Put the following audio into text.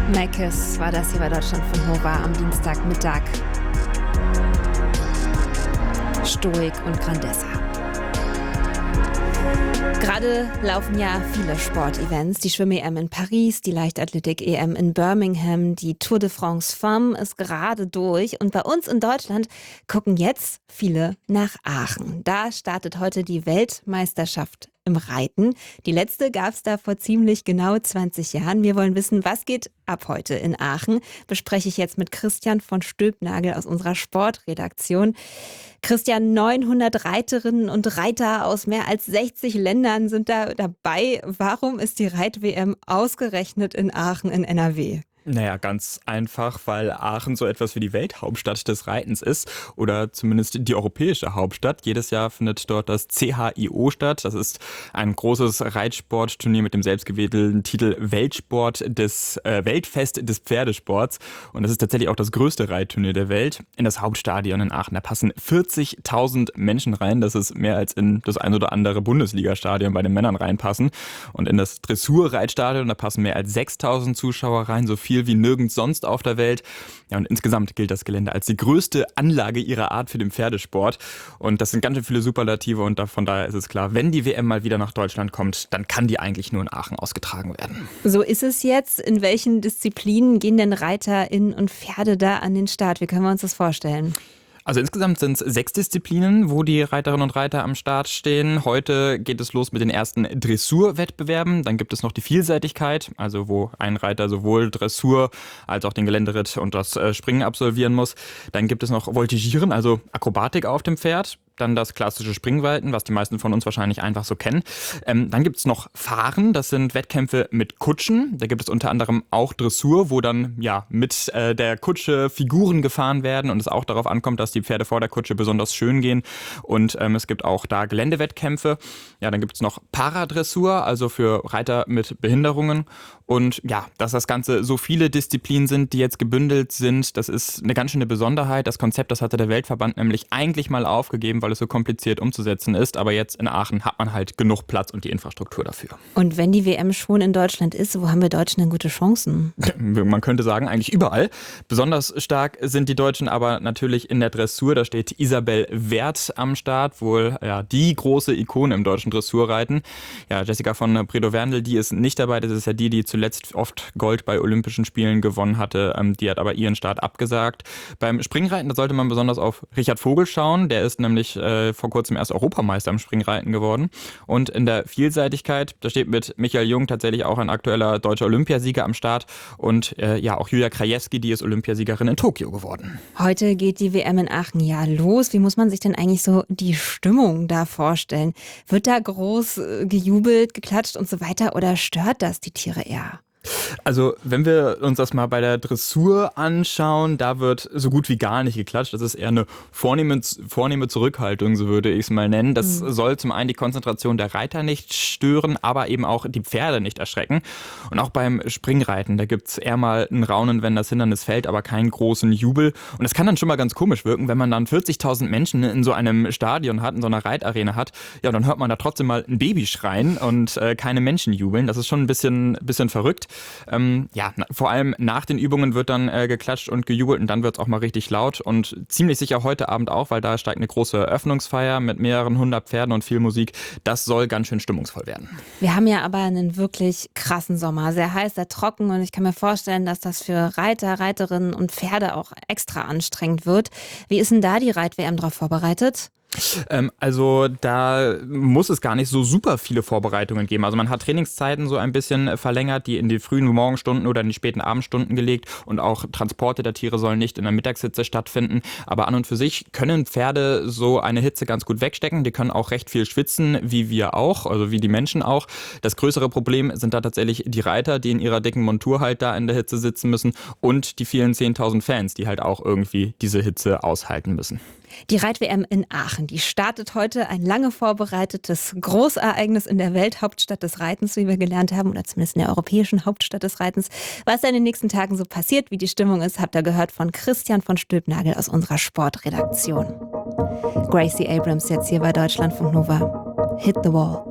Meckes war das hier bei Deutschlandfunk Nova am Dienstagmittag. Stoik und Grandezza. Gerade laufen ja viele Sportevents. Die Schwimm-EM in Paris, die Leichtathletik-EM in Birmingham, die Tour de France Femmes ist gerade durch. Und bei uns in Deutschland gucken jetzt viele nach Aachen. Da startet heute die Weltmeisterschaft im Reiten. Die letzte gab es da vor ziemlich genau 20 Jahren. Wir wollen wissen, was geht ab heute in Aachen. Bespreche ich jetzt mit Christian von Stülpnagel aus unserer Sportredaktion. Christian, 900 Reiterinnen und Reiter aus mehr als 60 Ländern sind da dabei. Warum ist die Reit-WM ausgerechnet in Aachen in NRW? Naja, ganz einfach, weil Aachen so etwas wie die Welthauptstadt des Reitens ist oder zumindest die europäische Hauptstadt. Jedes Jahr findet dort das CHIO statt. Das ist ein großes Reitsportturnier mit dem selbstgewählten Titel Weltfest des Pferdesports. Und das ist tatsächlich auch das größte Reitturnier der Welt. In das Hauptstadion in Aachen, da passen 40.000 Menschen rein. Das ist mehr als in das ein oder andere Bundesliga-Stadion bei den Männern reinpassen. Und in das Dressurreitstadion, da passen mehr als 6.000 Zuschauer rein, so viel wie nirgends sonst auf der Welt. Ja, und insgesamt gilt das Gelände als die größte Anlage ihrer Art für den Pferdesport. Und das sind ganz schön viele Superlative und von daher ist es klar, wenn die WM mal wieder nach Deutschland kommt, dann kann die eigentlich nur in Aachen ausgetragen werden. So ist es jetzt. In welchen Disziplinen gehen denn ReiterInnen und Pferde da an den Start? Wie können wir uns das vorstellen? Also insgesamt sind es 6 Disziplinen, wo die Reiterinnen und Reiter am Start stehen. Heute geht es los mit den ersten Dressurwettbewerben. Dann gibt es noch die Vielseitigkeit, also wo ein Reiter sowohl Dressur als auch den Geländeritt und das Springen absolvieren muss. Dann gibt es noch Voltigieren, also Akrobatik auf dem Pferd. Dann das klassische Springreiten, was die meisten von uns wahrscheinlich einfach so kennen. Dann gibt es noch Fahren, das sind Wettkämpfe mit Kutschen. Da gibt es unter anderem auch Dressur, wo dann mit der Kutsche Figuren gefahren werden und es auch darauf ankommt, dass die Pferde vor der Kutsche besonders schön gehen. Und es gibt auch da Geländewettkämpfe. Ja, dann gibt es noch Paradressur, also für Reiter mit Behinderungen. Und ja, dass das Ganze so viele Disziplinen sind, die jetzt gebündelt sind, das ist eine ganz schöne Besonderheit. Das Konzept, das hatte der Weltverband nämlich eigentlich mal aufgegeben, weil es so kompliziert umzusetzen ist. Aber jetzt in Aachen hat man halt genug Platz und die Infrastruktur dafür. Und wenn die WM schon in Deutschland ist, wo haben wir Deutschen denn gute Chancen? Man könnte sagen, eigentlich überall. Besonders stark sind die Deutschen aber natürlich in der Dressur. Da steht Isabel Werth am Start, wohl die große Ikone im deutschen Dressurreiten. Ja, Jessica von Bredow-Werndl, die ist nicht dabei. Das ist ja die zuletzt oft Gold bei Olympischen Spielen gewonnen hatte. Die hat aber ihren Start abgesagt. Beim Springreiten, da sollte man besonders auf Richard Vogel schauen. Der ist nämlich vor kurzem erst Europameister im Springreiten geworden. Und in der Vielseitigkeit, da steht mit Michael Jung tatsächlich auch ein aktueller deutscher Olympiasieger am Start. Und auch Julia Krajewski, die ist Olympiasiegerin in Tokio geworden. Heute geht die WM in Aachen ja los. Wie muss man sich denn eigentlich so die Stimmung da vorstellen? Wird da groß gejubelt, geklatscht und so weiter oder stört das die Tiere eher? Also wenn wir uns das mal bei der Dressur anschauen, da wird so gut wie gar nicht geklatscht. Das ist eher eine vornehme Zurückhaltung, so würde ich es mal nennen. Das soll zum einen die Konzentration der Reiter nicht stören, aber eben auch die Pferde nicht erschrecken. Und auch beim Springreiten, da gibt es eher mal ein Raunen, wenn das Hindernis fällt, aber keinen großen Jubel. Und das kann dann schon mal ganz komisch wirken, wenn man dann 40.000 Menschen in so einem Stadion hat, in so einer Reitarena hat. Ja, dann hört man da trotzdem mal ein Baby schreien und keine Menschen jubeln. Das ist schon ein bisschen verrückt. Vor allem nach den Übungen wird dann geklatscht und gejubelt und dann wird es auch mal richtig laut und ziemlich sicher heute Abend auch, weil da steigt eine große Eröffnungsfeier mit mehreren 100 Pferden und viel Musik. Das soll ganz schön stimmungsvoll werden. Wir haben ja aber einen wirklich krassen Sommer, sehr heiß, sehr trocken und ich kann mir vorstellen, dass das für Reiter, Reiterinnen und Pferde auch extra anstrengend wird. Wie ist denn da die Reit-WM drauf vorbereitet? Also da muss es gar nicht so super viele Vorbereitungen geben. Also man hat Trainingszeiten so ein bisschen verlängert, die in die frühen Morgenstunden oder in die späten Abendstunden gelegt und auch Transporte der Tiere sollen nicht in der Mittagshitze stattfinden. Aber an und für sich können Pferde so eine Hitze ganz gut wegstecken. Die können auch recht viel schwitzen, wie wir auch, also wie die Menschen auch. Das größere Problem sind da tatsächlich die Reiter, die in ihrer dicken Montur halt da in der Hitze sitzen müssen und die vielen 10.000 Fans, die halt auch irgendwie diese Hitze aushalten müssen. Die Reit-WM in Aachen, die startet heute, ein lange vorbereitetes Großereignis in der Welthauptstadt des Reitens, wie wir gelernt haben, oder zumindest in der europäischen Hauptstadt des Reitens. Was da in den nächsten Tagen so passiert, wie die Stimmung ist, habt ihr gehört von Christian von Stülpnagel aus unserer Sportredaktion. Gracie Abrams jetzt hier bei Deutschlandfunk Nova. Hit the Wall.